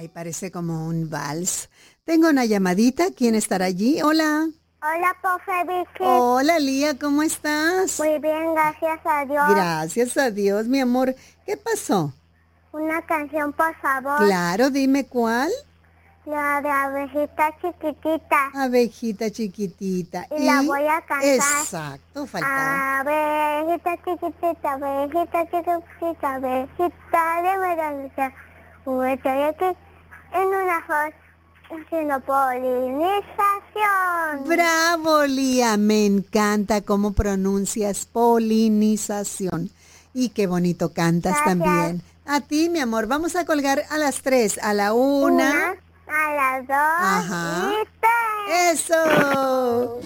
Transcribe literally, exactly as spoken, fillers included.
Ay, parece como un vals. Tengo una llamadita. ¿Quién estará allí? Hola. Hola, profe Vicky. Hola, Lía, ¿cómo estás? Muy bien, gracias a Dios. Gracias a Dios, mi amor. ¿Qué pasó? Una canción, por favor. Claro, dime cuál. La de Abejita Chiquitita. Abejita chiquitita. Y la voy a cantar. Exacto, faltaba. Abejita chiquitita, abejita chiquitita, abejita de medallita. Estoy aquí en una flor haciendo polinización. Bravo, Lía. Me encanta cómo pronuncias polinización. Y qué bonito cantas Gracias. también. A ti, mi amor. Vamos a colgar a las tres. A la una. Una, a las dos Ajá. y tres. ¡Eso!